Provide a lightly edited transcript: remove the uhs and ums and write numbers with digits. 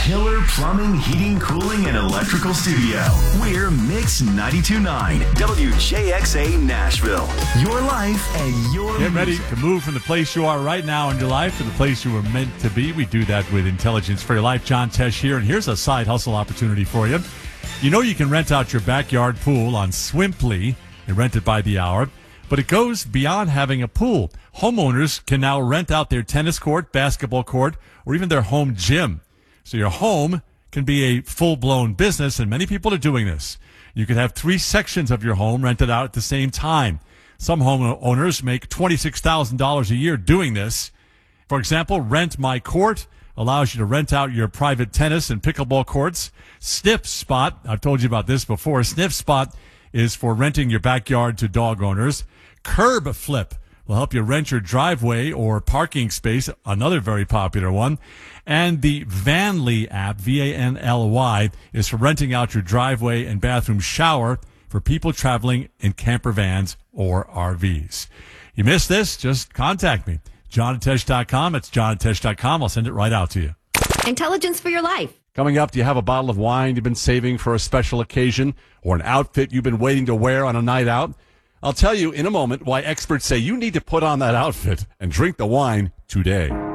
killer plumbing, heating, cooling, and electrical studio. We're Mix 92.9 WJXA Nashville. Your life and your Get ready music. to move from the place you are right now in your life to the place you were meant to be. We do that with Intelligence for Your Life. John Tesh here, and here's a side hustle opportunity for you. You know you can rent out your backyard pool on Swimply and rent it by the hour, but it goes beyond having a pool. Homeowners can now rent out their tennis court, basketball court, or even their home gym. So your home can be a full-blown business, and many people are doing this. You could have 3 sections of your home rented out at the same time. Some homeowners make $26,000 a year doing this. For example, Rent My Court allows you to rent out your private tennis and pickleball courts. Sniff Spot, I've told you about this before. Sniff Spot is for renting your backyard to dog owners. Curb Flip will help you rent your driveway or parking space, another very popular one. And the Vanly app, V-A-N-L-Y, is for renting out your driveway and bathroom shower for people traveling in camper vans or RVs. You missed this? Just contact me. JohnandTesh.com. It's JohnandTesh.com. I'll send it right out to you. Intelligence for Your Life. Coming up, do you have a bottle of wine you've been saving for a special occasion or an outfit you've been waiting to wear on a night out? I'll tell you in a moment why experts say you need to put on that outfit and drink the wine today.